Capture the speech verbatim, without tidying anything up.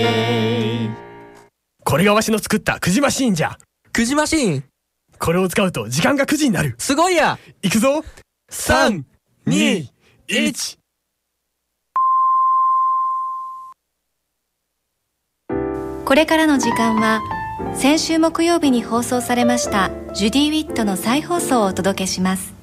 これがわしの作ったくじマシーンじゃ。 くじマシーン、 これを使うと時間がくじになる。 すごいや。 いくぞ。さん、に、いち。 これからの時間は先週木曜日に放送されましたジュディ・ウィットの再放送をお届けします。